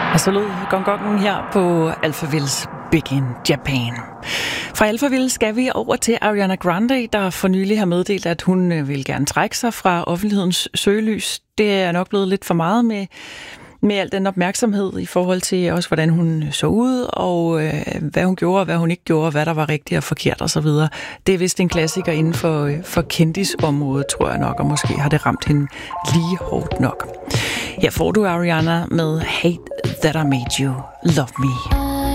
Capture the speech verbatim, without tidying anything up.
Og så lød gongongen her på Alphavilles Big in Japan. Fra Alphaville skal vi over til Ariana Grande, der for nylig har meddelt, at hun vil gerne trække sig fra offentlighedens søgelys. Det er nok blevet lidt for meget med, med al den opmærksomhed i forhold til også, hvordan hun så ud, og øh, hvad hun gjorde, og hvad hun ikke gjorde, hvad der var rigtigt og forkert osv. Det er vist en klassiker inden for, for kendisområdet, tror jeg nok, og måske har det ramt hende lige hårdt nok. Her får du Ariana med Hate That I Made You Love Me.